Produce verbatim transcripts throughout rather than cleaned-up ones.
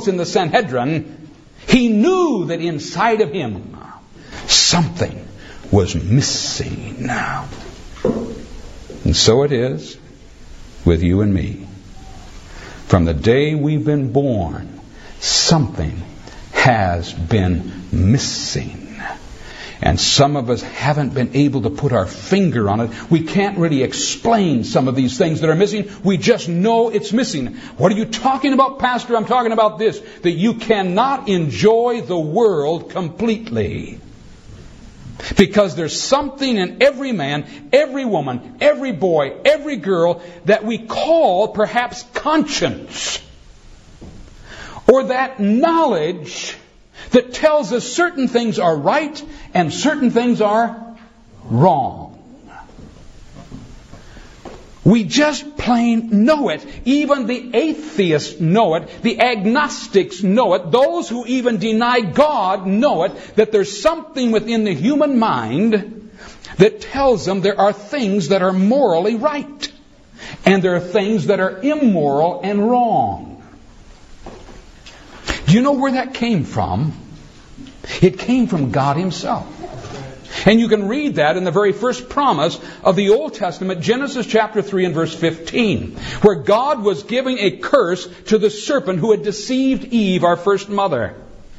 in the Sanhedrin, he knew that inside of him something was missing. And so it is with you and me. From the day we've been born, something has been missing. And some of us haven't been able to put our finger on it. We can't really explain some of these things that are missing. We just know it's missing. What are you talking about, Pastor? I'm talking about this, that you cannot enjoy the world completely. Because there's something in every man, every woman, every boy, every girl that we call perhaps conscience. Or that knowledge that tells us certain things are right and certain things are wrong. We just plain know it. Even the atheists know it. The agnostics know it. Those who even deny God know it, that there's something within the human mind that tells them there are things that are morally right and there are things that are immoral and wrong. Do you know where that came from? It came from God Himself. And you can read that in the very first promise of the Old Testament, Genesis chapter three and verse fifteen, where God was giving a curse to the serpent who had deceived Eve, our first mother.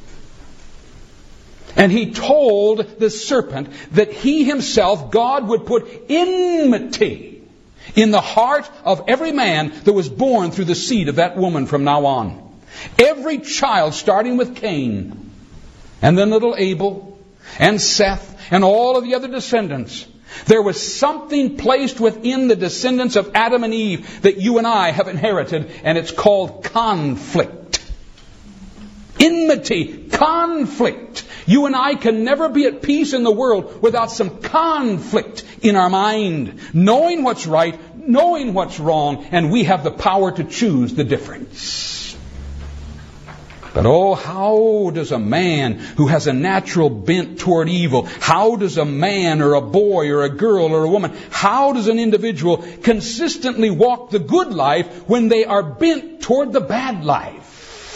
And He told the serpent that He Himself, God, would put enmity in the heart of every man that was born through the seed of that woman from now on. Every child, starting with Cain, and then little Abel, and Seth, and all of the other descendants. There was something placed within the descendants of Adam and Eve that you and I have inherited, and it's called conflict. Enmity, conflict. You and I can never be at peace in the world without some conflict in our mind. Knowing what's right, knowing what's wrong, and we have the power to choose the difference. But oh, how does a man who has a natural bent toward evil, how does a man or a boy or a girl or a woman, how does an individual consistently walk the good life when they are bent toward the bad life?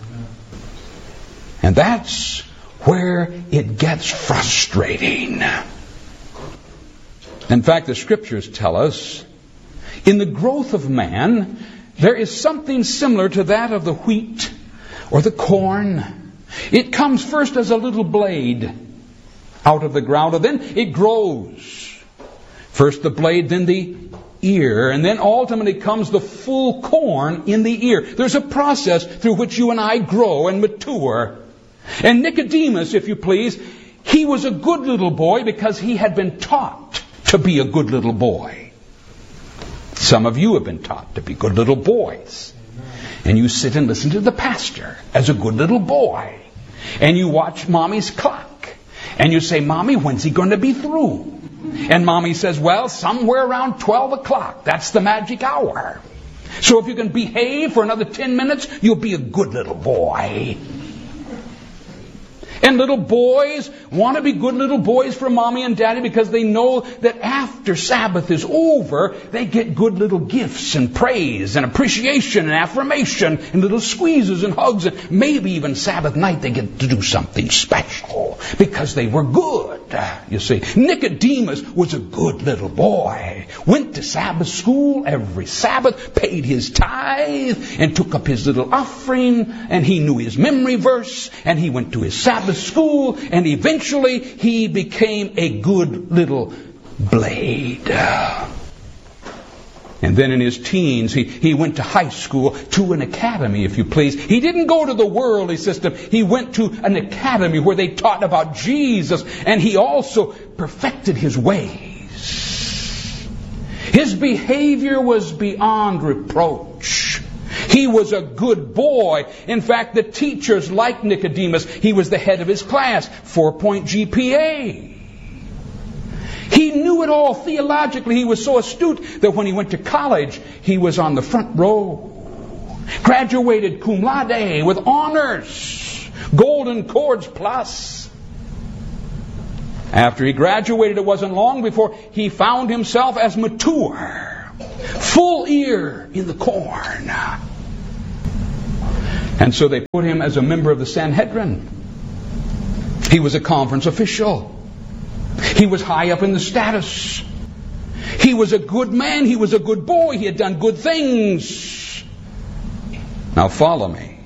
And that's where it gets frustrating. In fact, the Scriptures tell us, in the growth of man, there is something similar to that of the wheat or the corn. It comes first as a little blade out of the ground, and then it grows. First the blade, then the ear, and then ultimately comes the full corn in the ear. There's a process through which you and I grow and mature. And Nicodemus, if you please, he was a good little boy because he had been taught to be a good little boy. Some of you have been taught to be good little boys. And you sit and listen to the pastor as a good little boy. And you watch Mommy's clock. And you say, Mommy, when's he going to be through? And Mommy says, well, somewhere around twelve o'clock. That's the magic hour. So if you can behave for another ten minutes, you'll be a good little boy. And little boys want to be good little boys for Mommy and Daddy because they know that after Sabbath is over, they get good little gifts and praise and appreciation and affirmation and little squeezes and hugs. And maybe even Sabbath night they get to do something special because they were good. You see, Nicodemus was a good little boy. Went to Sabbath school every Sabbath, paid his tithe, and took up his little offering, and he knew his memory verse, and he went to his Sabbath school, and eventually he became a good little blade. And then in his teens, he, he went to high school, to an academy, if you please. He didn't go to the worldly system. He went to an academy where they taught about Jesus, and he also perfected his ways. His behavior was beyond reproach. He was a good boy. In fact, the teachers liked Nicodemus. He was the head of his class, four-point G P A. He knew it all theologically. He was so astute that when he went to college, he was on the front row. Graduated cum laude with honors, golden cords plus. After he graduated, it wasn't long before he found himself as mature, full ear in the corn. And so they put him as a member of the Sanhedrin. He was a conference official. He was high up in the status. He was a good man. He was a good boy. He had done good things. Now follow me.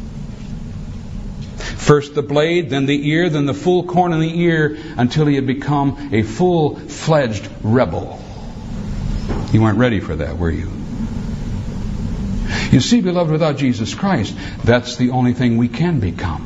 First the blade, then the ear, then the full corn in the ear, until he had become a full-fledged rebel. You weren't ready for that, were you? You see, beloved, without Jesus Christ, that's the only thing we can become.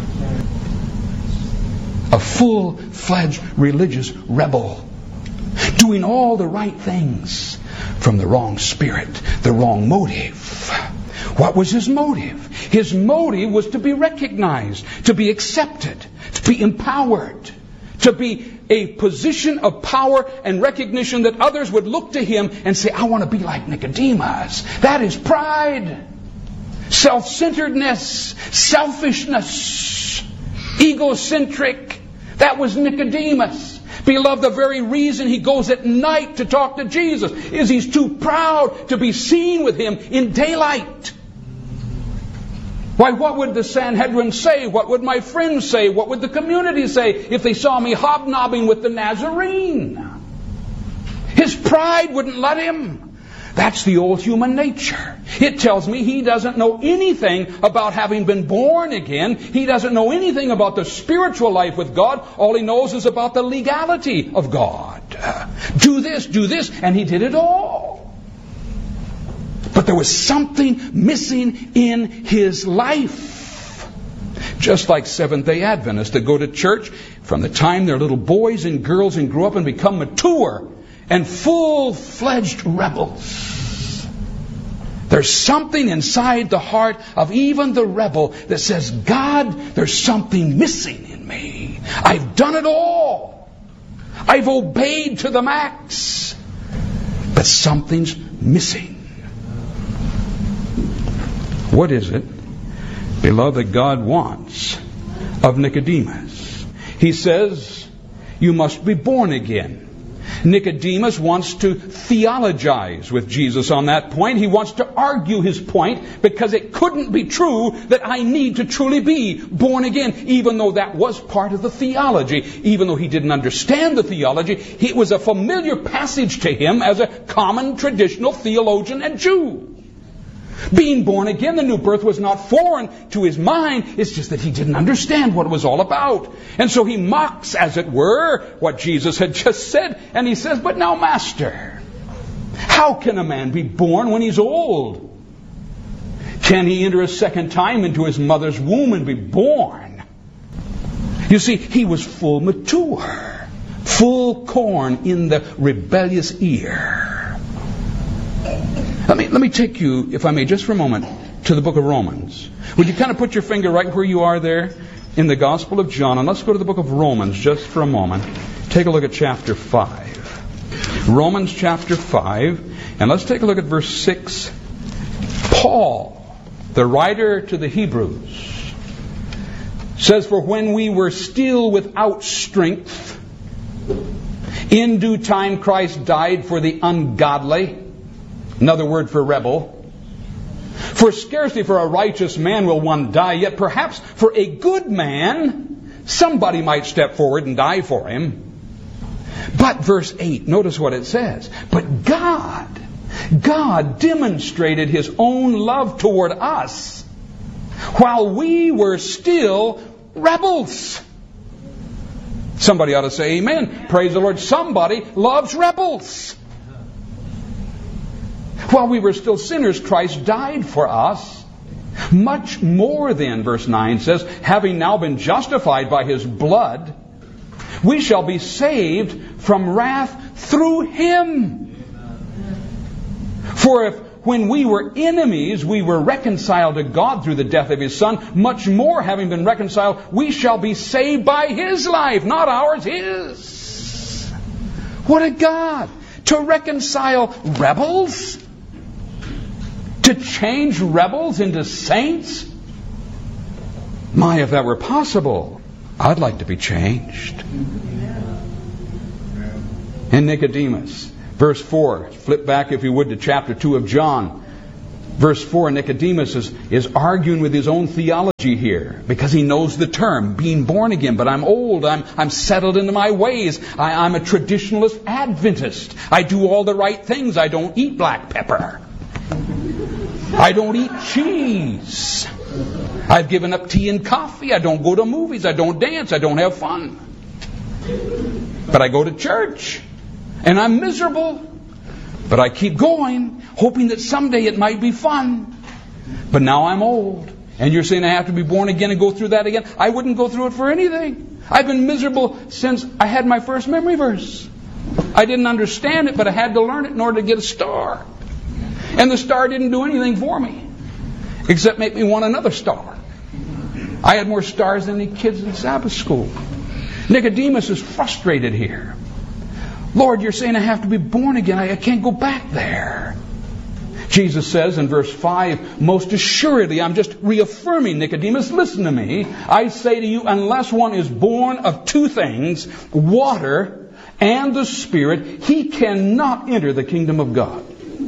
A full-fledged religious rebel. Doing all the right things from the wrong spirit, the wrong motive. What was his motive? His motive was to be recognized, to be accepted, to be empowered, to be a position of power and recognition that others would look to him and say, I want to be like Nicodemus. That is pride, self-centeredness, selfishness, egocentric. That was Nicodemus. Beloved, the very reason he goes at night to talk to Jesus is he's too proud to be seen with him in daylight. Why, what would the Sanhedrin say? What would my friends say? What would the community say if they saw me hobnobbing with the Nazarene? His pride wouldn't let him. That's the old human nature. It tells me he doesn't know anything about having been born again. He doesn't know anything about the spiritual life with God. All he knows is about the legality of God. Do this, do this, and he did it all. But there was something missing in his life. Just like Seventh-day Adventists that go to church from the time they're little boys and girls and grow up and become mature and full-fledged rebels. There's something inside the heart of even the rebel that says, God, there's something missing in me. I've done it all. I've obeyed to the max. But something's missing. What is it, beloved, that God wants of Nicodemus? He says, you must be born again. Nicodemus wants to theologize with Jesus on that point. He wants to argue his point because it couldn't be true that I need to truly be born again, even though that was part of the theology. Even though he didn't understand the theology, it was a familiar passage to him as a common traditional theologian and Jew. Being born again, the new birth, was not foreign to his mind. It's just that he didn't understand what it was all about. And so he mocks, as it were, what Jesus had just said. And he says, but now, Master, how can a man be born when he's old? Can he enter a second time into his mother's womb and be born? You see, he was full mature, full corn in the rebellious ear. Let me, let me take you, if I may, just for a moment, to the book of Romans. Would you kind of put your finger right where you are there in the Gospel of John? And let's go to the book of Romans just for a moment. Take a look at chapter five. Romans chapter five. And let's take a look at verse six. Paul, the writer to the Hebrews, says, for when we were still without strength, in due time Christ died for the ungodly. Another word for rebel. For scarcely for a righteous man will one die, yet perhaps for a good man, somebody might step forward and die for him. But verse eight, notice what it says. But God, God demonstrated His own love toward us while we were still rebels. Somebody ought to say amen. Praise the Lord. Somebody loves rebels. While we were still sinners, Christ died for us. Much more then, verse nine says, having now been justified by His blood, we shall be saved from wrath through Him. For if when we were enemies, we were reconciled to God through the death of His Son, much more, having been reconciled, we shall be saved by His life, not ours, His. What a God! To reconcile rebels? To change rebels into saints? My, if that were possible, I'd like to be changed. And Nicodemus, verse four, flip back if you would to chapter two of John. Verse four, Nicodemus is, is arguing with his own theology here because he knows the term, being born again. But I'm old. I'm, I'm settled into my ways. I, I'm a traditionalist Adventist. I do all the right things. I don't eat black pepper. I don't eat cheese. I've given up tea and coffee. I don't go to movies. I don't dance. I don't have fun. But I go to church. And I'm miserable. But I keep going, hoping that someday it might be fun. But now I'm old. And you're saying I have to be born again and go through that again? I wouldn't go through it for anything. I've been miserable since I had my first memory verse. I didn't understand it, but I had to learn it in order to get a star. And the star didn't do anything for me, except make me want another star. I had more stars than the kids in Sabbath school. Nicodemus is frustrated here. Lord, you're saying I have to be born again. I, I can't go back there. Jesus says in verse five, most assuredly, I'm just reaffirming, Nicodemus, listen to me. I say to you, unless one is born of two things, water and the Spirit, he cannot enter the kingdom of God.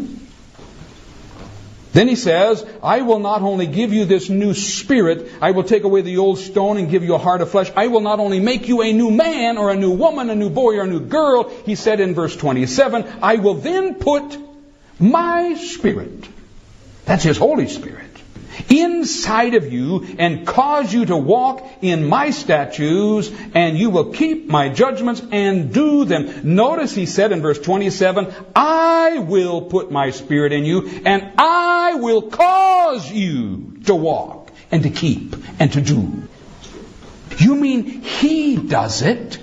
Then he says, I will not only give you this new spirit, I will take away the old stone and give you a heart of flesh. I will not only make you a new man or a new woman, a new boy or a new girl. He said in verse twenty-seven, I will then put my Spirit, that's His Holy Spirit, inside of you and cause you to walk in my statutes, and you will keep my judgments and do them. Notice he said in verse twenty-seven, I will put my Spirit in you and I will cause you to walk and to keep and to do. You mean He does it?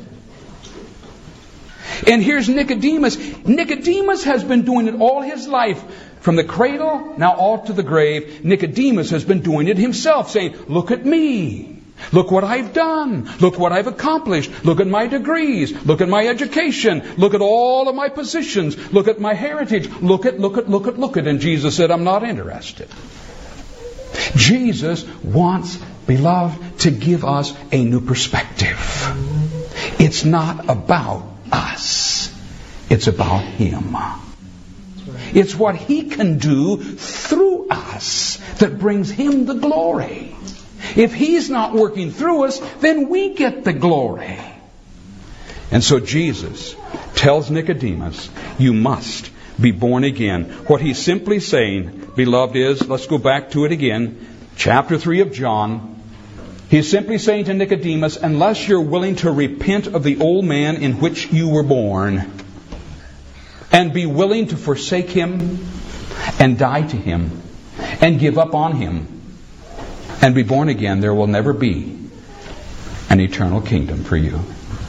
And here's Nicodemus. Nicodemus has been doing it all his life. From the cradle, now all to the grave, Nicodemus has been doing it himself, saying, look at me. Look what I've done. Look what I've accomplished. Look at my degrees. Look at my education. Look at all of my positions. Look at my heritage. Look at, look at, look at, look at. And Jesus said, I'm not interested. Jesus wants, beloved, to give us a new perspective. It's not about us. It's about Him. It's what He can do through us that brings Him the glory. If He's not working through us, then we get the glory. And so Jesus tells Nicodemus, you must be born again. What He's simply saying, beloved, is, let's go back to it again, chapter three of John. He's simply saying to Nicodemus, unless you're willing to repent of the old man in which you were born, and be willing to forsake him and die to him and give up on him and be born again, there will never be an eternal kingdom for you.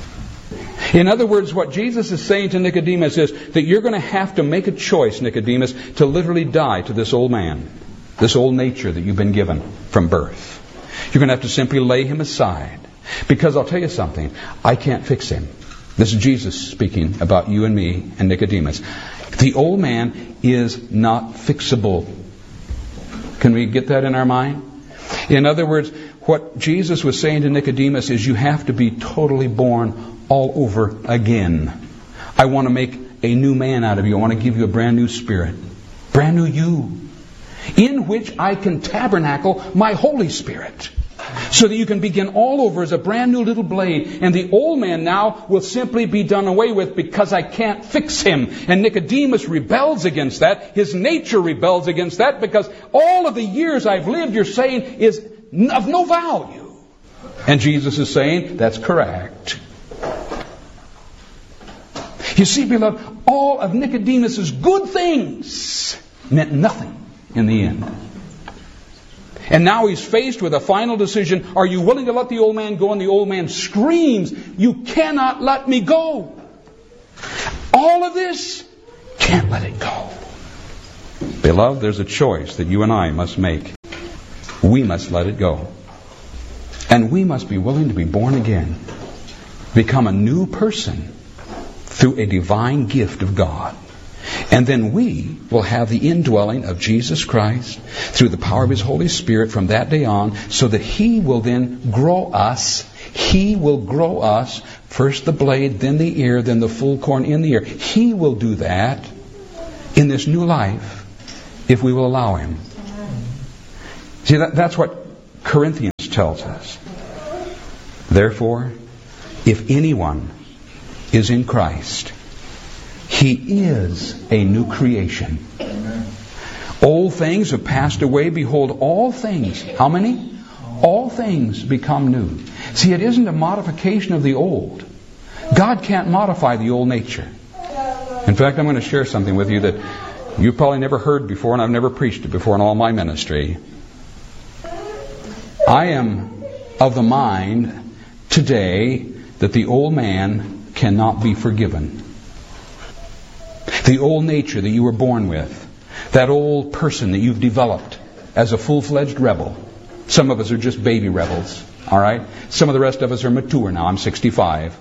In other words, what Jesus is saying to Nicodemus is that you're going to have to make a choice, Nicodemus, to literally die to this old man, this old nature that you've been given from birth. You're going to have to simply lay him aside. Because I'll tell you something, I can't fix him. This is Jesus speaking about you and me and Nicodemus. The old man is not fixable. Can we get that in our mind? In other words, what Jesus was saying to Nicodemus is you have to be totally born all over again. I want to make a new man out of you. I want to give you a brand new spirit. Brand new you. In which I can tabernacle my Holy Spirit. So that you can begin all over as a brand new little blade. And the old man now will simply be done away with because I can't fix him. And Nicodemus rebels against that. His nature rebels against that because all of the years I've lived, you're saying, is of no value. And Jesus is saying, that's correct. You see, beloved, all of Nicodemus's good things meant nothing in the end. And now he's faced with a final decision. Are you willing to let the old man go? And the old man screams, you cannot let me go. All of this, can't let it go. Beloved, there's a choice that you and I must make. We must let it go. And we must be willing to be born again. Become a new person through a divine gift of God. And then we will have the indwelling of Jesus Christ through the power of His Holy Spirit from that day on, so that He will then grow us. He will grow us, first the blade, then the ear, then the full corn in the ear. He will do that in this new life. if we will allow Him. See, that, that's what Corinthians tells us. Therefore, if anyone is in Christ, he is a new creation. Old things have passed away. Behold, all things, how many? All things become new. See, it isn't a modification of the old. God can't modify the old nature. In fact, I'm going to share something with you that you've probably never heard before, and I've never preached it before in all my ministry. I am of the mind today that the old man cannot be forgiven. The old nature that you were born with, that old person that you've developed as a full-fledged rebel. Some of us are just baby rebels, all right? Some of the rest of us are mature now. I'm sixty-five.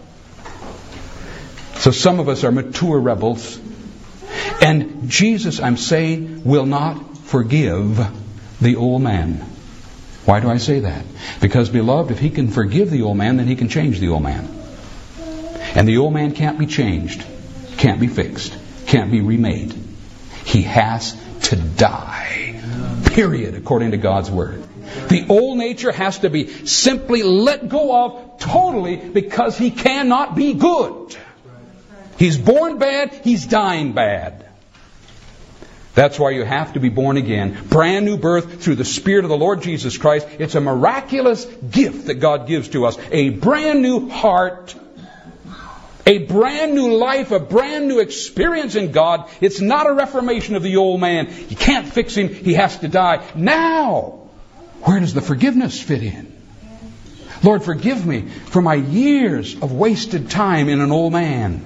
So some of us are mature rebels. And Jesus, I'm saying, will not forgive the old man. Why do I say that? Because, beloved, if He can forgive the old man, then He can change the old man. And the old man can't be changed, can't be fixed, can't be remade. He has to die. Period, according to God's Word. The old nature has to be simply let go of totally, because he cannot be good. He's born bad, he's dying bad. That's why you have to be born again. Brand new birth through the Spirit of the Lord Jesus Christ. It's a miraculous gift that God gives to us. A brand new heart. A brand new life. A brand new experience in God. It's not a reformation of the old man. You can't fix him. He has to die. Now, where does the forgiveness fit in? Lord, forgive me for my years of wasted time in an old man.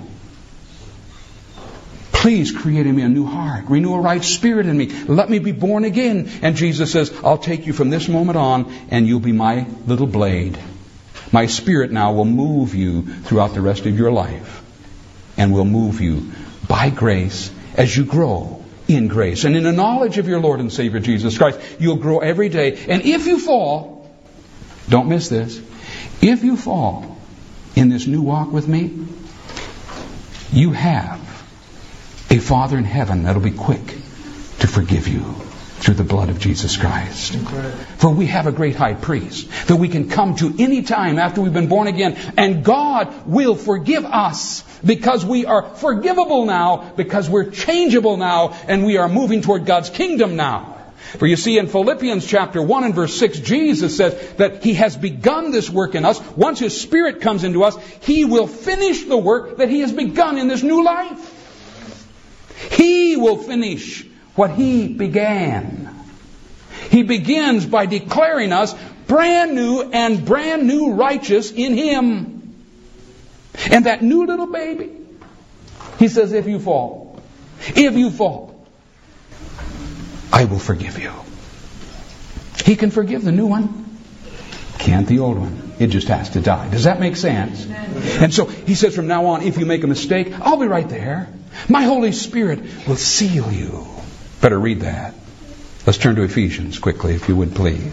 Please create in me a new heart. Renew a right spirit in me. Let me be born again. And Jesus says, I'll take you from this moment on, and you'll be my little blade. My Spirit now will move you throughout the rest of your life. And will move you by grace as you grow in grace. And in the knowledge of your Lord and Savior Jesus Christ, you'll grow every day. And if you fall, don't miss this. If you fall in this new walk with me, you have a Father in heaven that'll be quick to forgive you through the blood of Jesus Christ. For we have a great high priest that we can come to any time after we've been born again, and God will forgive us because we are forgivable now, because we're changeable now, and we are moving toward God's kingdom now. For you see, in Philippians chapter one and verse six, Jesus says that He has begun this work in us. Once His Spirit comes into us, He will finish the work that He has begun in this new life. He will finish what He began. He begins by declaring us brand new and brand new righteous in Him. And that new little baby, He says, if you fall, if you fall, I will forgive you. He can forgive the new one. Can't the old one. It just has to die. Does that make sense? And so He says from now on, if you make a mistake, I'll be right there. My Holy Spirit will seal you. Better read that. Let's turn to Ephesians quickly, if you would please.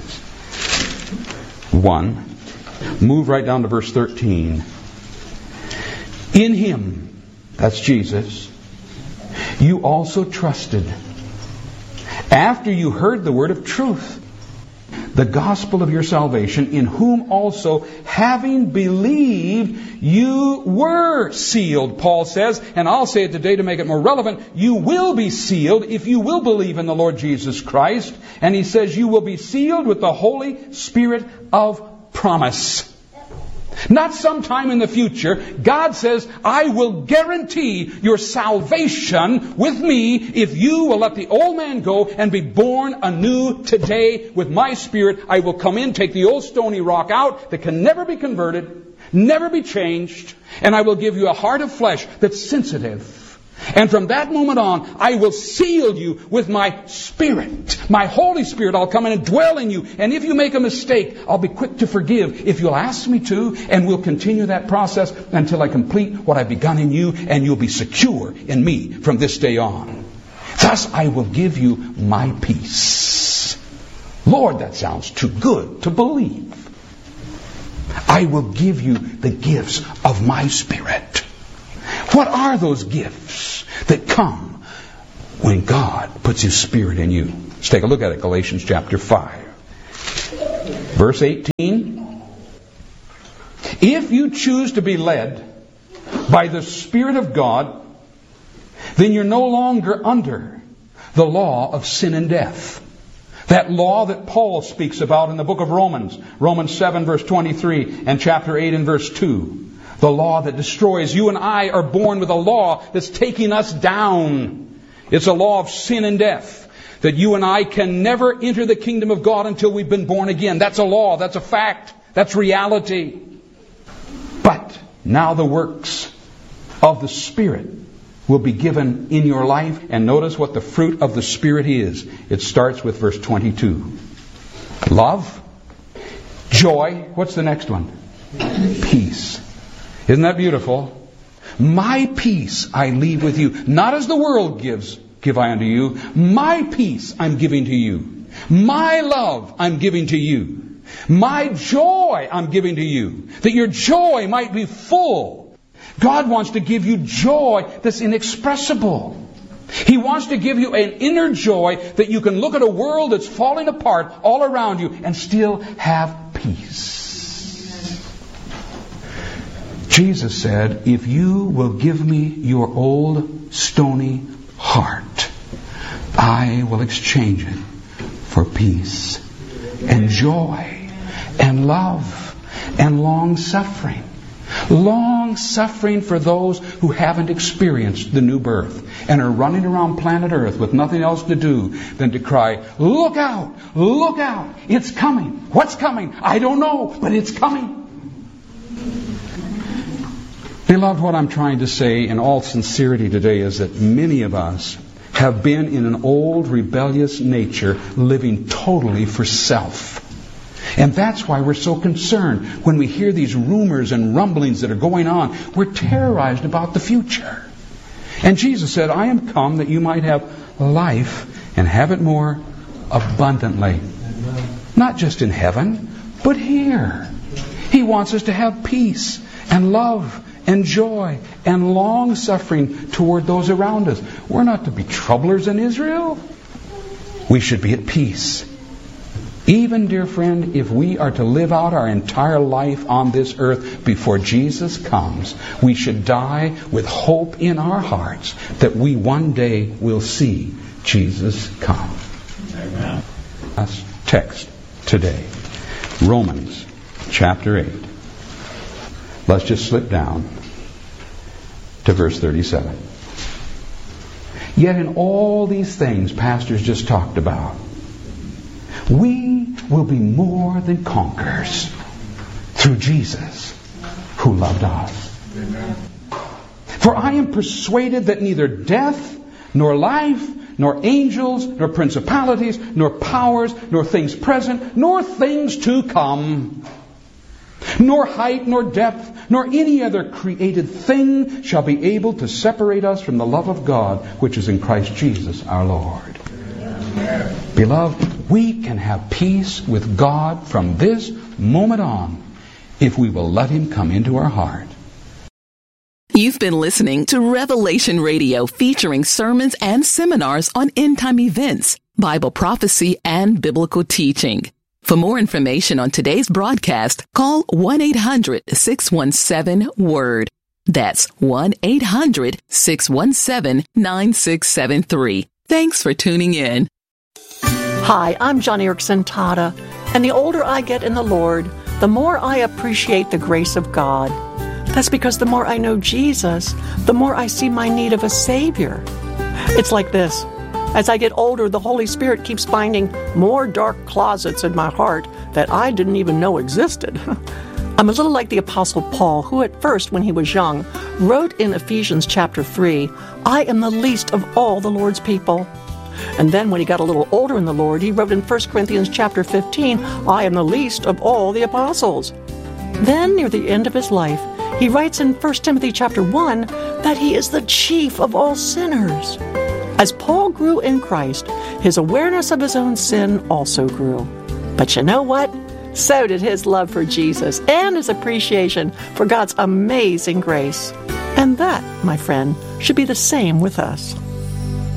One. Move right down to verse thirteen. In Him, that's Jesus, you also trusted, after you heard the word of truth, the gospel of your salvation, in whom also, having believed, you were sealed, Paul says. And I'll say it today to make it more relevant. You will be sealed if you will believe in the Lord Jesus Christ. And he says you will be sealed with the Holy Spirit of promise. Not sometime in the future. God says, I will guarantee your salvation with me if you will let the old man go and be born anew today with my Spirit. I will come in, take the old stony rock out that can never be converted, never be changed, and I will give you a heart of flesh that's sensitive. And from that moment on, I will seal you with my Spirit. My Holy Spirit, I'll come in and dwell in you. And if you make a mistake, I'll be quick to forgive if you'll ask me to. And we'll continue that process until I complete what I've begun in you. And you'll be secure in me from this day on. Thus I will give you my peace. Lord, that sounds too good to believe. I will give you the gifts of my Spirit. What are those gifts that come when God puts His Spirit in you. Let's take a look at it. Galatians chapter five. Verse eighteen. If you choose to be led by the Spirit of God, then you're no longer under the law of sin and death. That law that Paul speaks about in the book of Romans. Romans seven verse twenty-three and chapter eight and verse two. The law that destroys. You and I are born with a law that's taking us down. It's a law of sin and death. That you and I can never enter the kingdom of God until we've been born again. That's a law. That's a fact. That's reality. But now the works of the Spirit will be given in your life. And notice what the fruit of the Spirit is. It starts with verse twenty-two. Love, joy. What's the next one? Peace. Isn't that beautiful? My peace I leave with you. Not as the world gives, give I unto you. My peace I'm giving to you. My love I'm giving to you. My joy I'm giving to you. That your joy might be full. God wants to give you joy that's inexpressible. He wants to give you an inner joy that you can look at a world that's falling apart all around you and still have peace. Jesus said, if you will give me your old stony heart, I will exchange it for peace and joy and love and long suffering. Long suffering for those who haven't experienced the new birth and are running around planet Earth with nothing else to do than to cry, look out, look out, it's coming. What's coming? I don't know, but it's coming. Beloved, what I'm trying to say in all sincerity today is that many of us have been in an old rebellious nature living totally for self. And that's why we're so concerned when we hear these rumors and rumblings that are going on. We're terrorized about the future. And Jesus said, I am come that you might have life and have it more abundantly. Not just in heaven, but here. He wants us to have peace and love and joy and long suffering toward those around us. We're not to be troublers in Israel. We should be at peace. Even, dear friend, if we are to live out our entire life on this earth before Jesus comes, we should die with hope in our hearts that we one day will see Jesus come. Amen. Last text today, Romans chapter eight. Let's just slip down to verse thirty-seven. Yet in all these things pastors just talked about, we will be more than conquerors through Jesus who loved us. Amen. For I am persuaded that neither death, nor life, nor angels, nor principalities, nor powers, nor things present, nor things to come, nor height, nor depth, nor any other created thing shall be able to separate us from the love of God, which is in Christ Jesus our Lord. Amen. Beloved, we can have peace with God from this moment on if we will let Him come into our heart. You've been listening to Revelation Radio, featuring sermons and seminars on end-time events, Bible prophecy, and biblical teaching. For more information on today's broadcast, call one eight hundred six one seven word. That's one eight hundred six one seven nine six seven three. Thanks for tuning in. Hi, I'm John Erickson Tata, and the older I get in the Lord, the more I appreciate the grace of God. That's because the more I know Jesus, the more I see my need of a Savior. It's like this. As I get older, the Holy Spirit keeps finding more dark closets in my heart that I didn't even know existed. I'm a little like the Apostle Paul, who at first, when he was young, wrote in Ephesians chapter three, I am the least of all the Lord's people. And then when he got a little older in the Lord, he wrote in First Corinthians chapter fifteen, I am the least of all the apostles. Then, near the end of his life, he writes in First Timothy chapter one that he is the chief of all sinners. As Paul grew in Christ, his awareness of his own sin also grew. But you know what? So did his love for Jesus and his appreciation for God's amazing grace. And that, my friend, should be the same with us.